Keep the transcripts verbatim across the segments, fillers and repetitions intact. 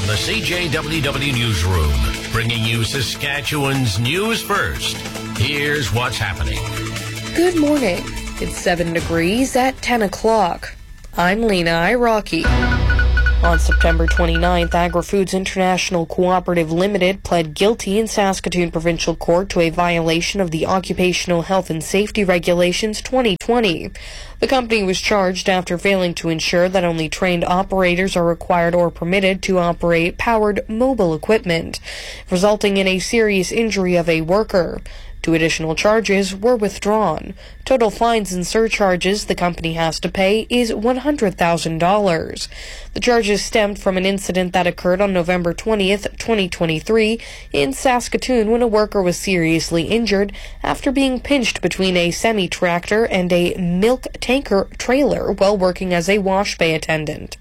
From the C J W W Newsroom, bringing you Saskatchewan's news first. Here's what's happening. Good morning. It's seven degrees at ten o'clock. I'm Lena Iraqi. On September twenty-ninth, Agri-Foods International Cooperative Limited pled guilty in Saskatoon Provincial Court to a violation of the Occupational Health and Safety Regulations twenty twenty. The company was charged after failing to ensure that only trained operators are required or permitted to operate powered mobile equipment, resulting in a serious injury of a worker. Two additional charges were withdrawn. Total fines and surcharges the company has to pay is one hundred thousand dollars. The charges stemmed from an incident that occurred on November twentieth, twenty twenty-three in Saskatoon when a worker was seriously injured after being pinched between a semi-tractor and a milk tanker trailer while working as a wash bay attendant.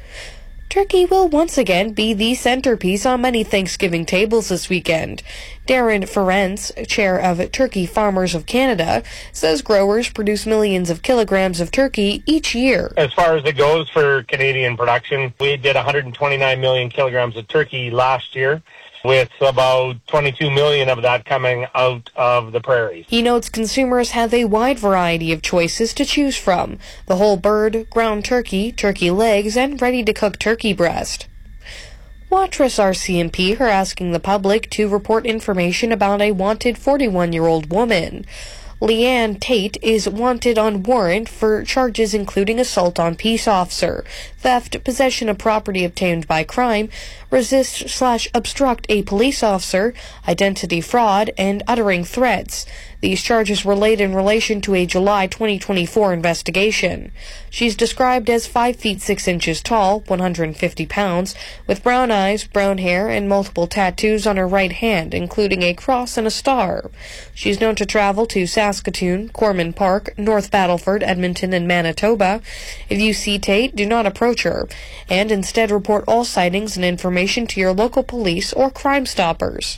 Turkey will once again be the centerpiece on many Thanksgiving tables this weekend. Darren Ferenc, chair of Turkey Farmers of Canada, says growers produce millions of kilograms of turkey each year. As far as it goes for Canadian production, we did one hundred twenty-nine million kilograms of turkey last year, with about twenty-two million of that coming out of the prairies. He notes consumers have a wide variety of choices to choose from: the whole bird, ground turkey, turkey legs, and ready-to-cook turkey breast. Watrous R C M P are asking the public to report information about a wanted forty-one-year-old woman. Leanne Tate is wanted on warrant for charges including assault on peace officer, theft, possession of property obtained by crime, resist slash obstruct a police officer, identity fraud, and uttering threats. These charges were laid in relation to a July twenty twenty-four investigation. She's described as five feet six inches tall, one hundred fifty pounds, with brown eyes, brown hair, and multiple tattoos on her right hand, including a cross and a star. She's known to travel to Saskatoon, Corman Park, North Battleford, Edmonton, and Manitoba. If you see Tate, do not approach her, and instead report all sightings and information to your local police or Crime Stoppers.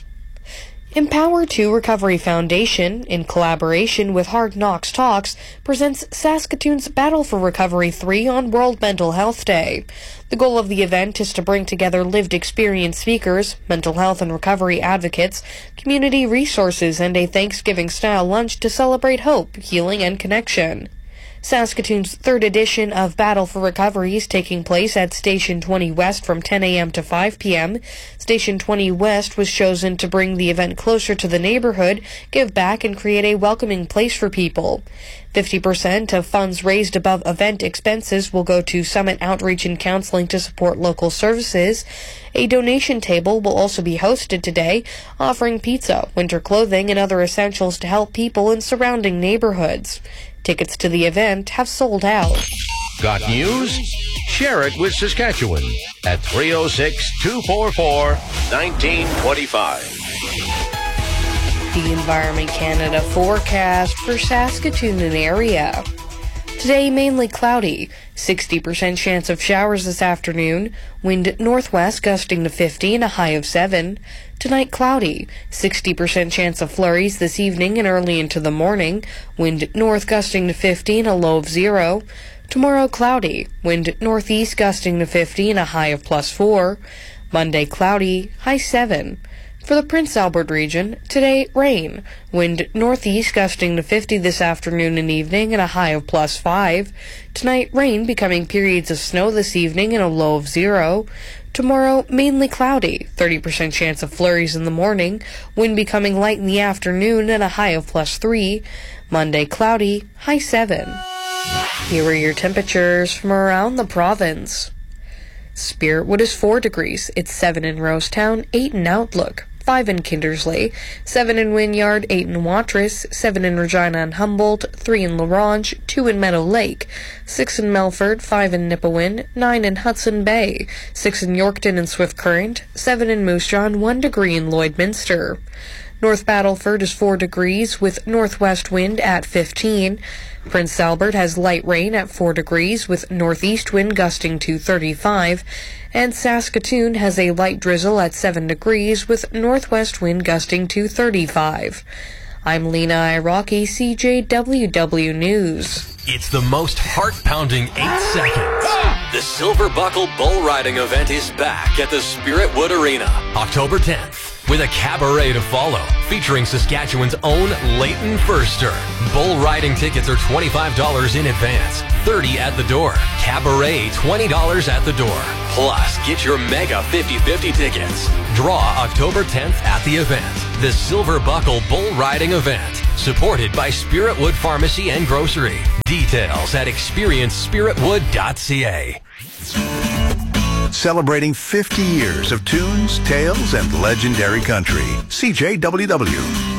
Empower two Recovery Foundation, in collaboration with Hard Knocks Talks, presents Saskatoon's Battle for Recovery three on World Mental Health Day. The goal of the event is to bring together lived experience speakers, mental health and recovery advocates, community resources, and a Thanksgiving-style lunch to celebrate hope, healing, and connection. Saskatoon's third edition of Battle for Recovery is taking place at Station twenty West from ten a.m. to five p.m. Station twenty West was chosen to bring the event closer to the neighborhood, give back, and create a welcoming place for people. fifty percent of funds raised above event expenses will go to Summit Outreach and Counseling to support local services. A donation table will also be hosted today, offering pizza, winter clothing, and other essentials to help people in surrounding neighborhoods. Tickets to the event have sold out. Got news? Share it with Saskatchewan at three oh six, two four four, one nine two five. The Environment Canada forecast for Saskatoon and area. Today, mainly cloudy. sixty percent chance of showers this afternoon. Wind northwest gusting to fifty and a high of seven. Tonight, cloudy. sixty percent chance of flurries this evening and early into the morning. Wind north gusting to fifty and a low of zero. Tomorrow, cloudy. Wind northeast gusting to fifty and a high of plus four. Monday, cloudy. High seven. For the Prince Albert region, today, rain. Wind northeast gusting to fifty this afternoon and evening and a high of plus five. Tonight, rain becoming periods of snow this evening and a low of zero. Tomorrow, mainly cloudy. thirty percent chance of flurries in the morning. Wind becoming light in the afternoon and a high of plus three. Monday, cloudy. High seven. Here are your temperatures from around the province. Spiritwood is four degrees. It's seven in Rosetown, eight in Outlook, five in Kindersley, seven in Wynyard, eight in Watrous, seven in Regina and Humboldt, three in La Ronge, two in Meadow Lake, six in Melfort, five in Nipawin, nine in Hudson Bay, six in Yorkton and Swift Current, seven in Moose Jaw, one degree in Lloydminster. North Battleford is four degrees with northwest wind at fifteen. Prince Albert has light rain at four degrees with northeast wind gusting to thirty-five. And Saskatoon has a light drizzle at seven degrees with northwest wind gusting to thirty-five. I'm Lena Iraqi, C J W W News. It's the most heart-pounding eight seconds. The Silver Buckle Bull Riding event is back at the Spiritwood Arena, October tenth, with a cabaret to follow, featuring Saskatchewan's own Leighton Furster. Bull riding tickets are twenty-five dollars in advance, thirty dollars at the door. Cabaret, twenty dollars at the door. Plus, get your mega fifty-fifty tickets. Draw October tenth at the event. The Silver Buckle Bull Riding event, supported by Spiritwood Pharmacy and Grocery. Details at experience spiritwood dot c a. Celebrating fifty years of tunes, tales, and legendary country. C J W W.